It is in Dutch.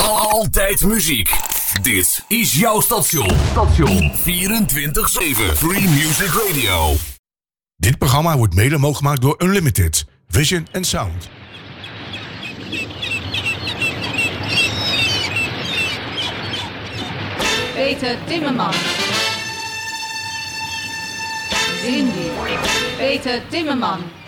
Altijd muziek. Dit is jouw station. 24/7 Free Music Radio. Dit programma wordt mede mogelijk gemaakt door Unlimited, Vision and Sound. Peter Timmerman. Cindy. Peter Timmerman.